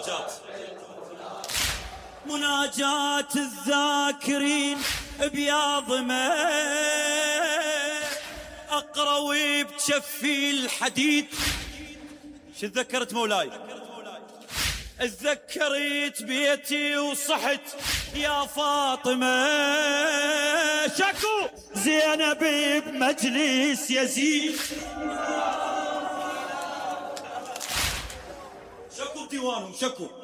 مناجاة الذاكرين بياض ما أقروي بجفي الحديد. شو تذكرت مولاي؟ اتذكرت بيتي وصحت يا فاطمة، شكو زينب بمجلس يزيد، شكو بديوانهم شكو